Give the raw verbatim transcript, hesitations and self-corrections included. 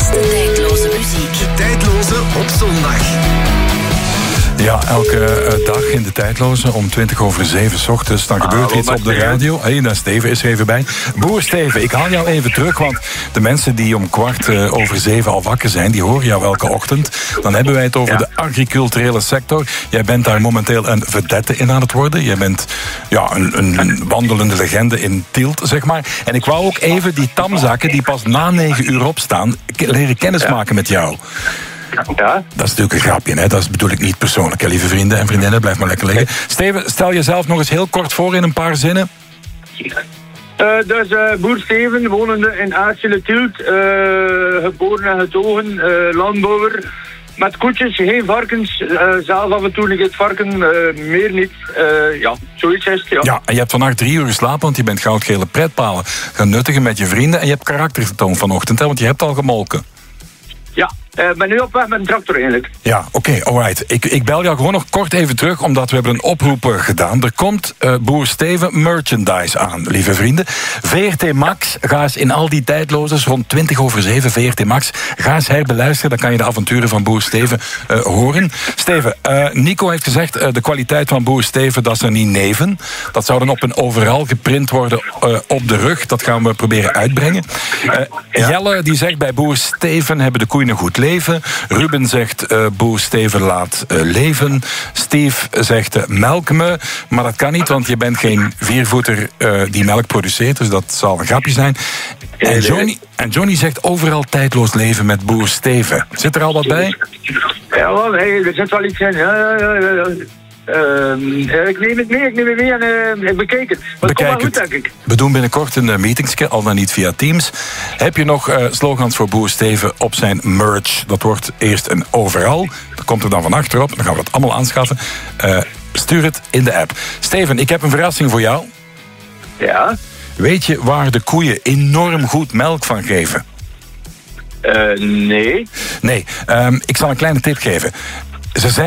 beste tijdloze muziek. De tijdloze op zondag. Ja, elke uh, dag in de tijdloze om twintig over zeven 's ochtends. Dan gebeurt er iets op de radio. Hé, hey, Steven is er even bij. Boer Steven, ik haal jou even terug, want de mensen die om kwart uh, over zeven al wakker zijn, die horen jou elke ochtend. Dan hebben wij het over ja. de agriculturele sector. Jij bent daar momenteel een vedette in aan het worden. Jij bent ja, een, een wandelende legende in Tielt, zeg maar. En ik wou ook even die tamzakken die pas na negen uur opstaan, leren kennismaken ja. met jou. Ja. Dat is natuurlijk een grapje, hè? Dat bedoel ik niet persoonlijk, hè, lieve vrienden en vriendinnen. Blijf maar lekker liggen. Steven, stel jezelf nog eens heel kort voor in een paar zinnen. Uh, dus uh, boer Steven, wonende in Aarsele-Tielt, uh, geboren en getogen, uh, landbouwer, met koetjes, geen varkens, uh, zelf af en toe het varken, uh, meer niet. Uh, ja, zoiets is het, ja. Ja, en je hebt vannacht drie uur geslapen, want je bent goudgele pretpalen gaan nuttigen met je vrienden en je hebt karakter getoond vanochtend, hè, want je hebt al gemolken. Ja. Ik uh, ben nu op weg met een tractor eigenlijk. Ja, oké, okay, alright. Ik, ik bel jou gewoon nog kort even terug, omdat we hebben een oproep gedaan. Er komt uh, Boer Steven merchandise aan, lieve vrienden. V R T Max, ga eens in al die tijdlozes rond twintig over zeven, V R T Max, ga eens herbeluisteren, dan kan je de avonturen van Boer Steven uh, horen. Steven, uh, Nico heeft gezegd, uh, de kwaliteit van Boer Steven, dat is er niet neven. Dat zou dan op een overal geprint worden uh, op de rug. Dat gaan we proberen uitbrengen. Uh, ja. Jelle, die zegt, bij Boer Steven hebben de koeien een goed leven. Ruben zegt, uh, Boer Steven laat uh, leven. Steve zegt, uh, melk me. Maar dat kan niet, want je bent geen viervoeter uh, die melk produceert. Dus dat zal een grapje zijn. En Johnny, en Johnny zegt, overal tijdloos leven met Boer Steven. Zit er al wat bij? Ja, wel, hey, er zit wel iets in. Ja, ja, ja, ja. Uh, ik neem het mee, ik neem het mee en uh, ik bekijk het. Maar het komt wel goed, denk ik. We doen binnenkort een uh, meetingske, al dan niet via Teams. Heb je nog uh, slogans voor Boer Steven op zijn merch? Dat wordt eerst een overal. Dat komt er dan van achterop. Dan gaan we dat allemaal aanschaffen. Uh, stuur het in de app. Steven, ik heb een verrassing voor jou. Ja? Weet je waar de koeien enorm goed melk van geven? Uh, nee. Nee, um, ik zal een kleine tip geven. Ze zijn